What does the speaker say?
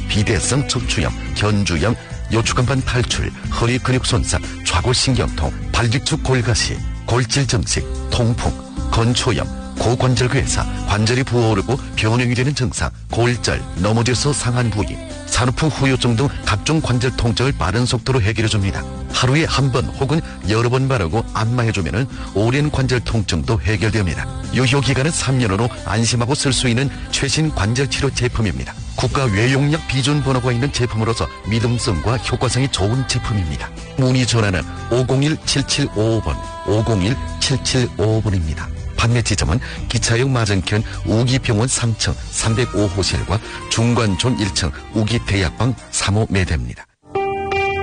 비대성 척추염, 견주염, 요추간판 탈출, 허리 근육 손상, 좌골신경통, 발직축 골가시, 골질정식, 통풍, 건초염, 고관절괴사, 관절이 부어오르고 변형이 되는 증상, 골절, 넘어져서 상한 부위, 산후풍 후유증 등 각종 관절 통증을 빠른 속도로 해결해줍니다. 하루에 한 번 혹은 여러 번 바르고 안마해주면 오랜 관절 통증도 해결됩니다. 유효기간은 3년으로 안심하고 쓸 수 있는 최신 관절치료 제품입니다. 국가 외용약 비준 번호가 있는 제품으로서 믿음성과 효과성이 좋은 제품입니다. 문의 전화는 501-7755번, 501-7755번입니다. 판매 지점은 기차역 맞은편 우기병원 3층 305호실과 중관촌 1층 우기대약방 3호 매대입니다.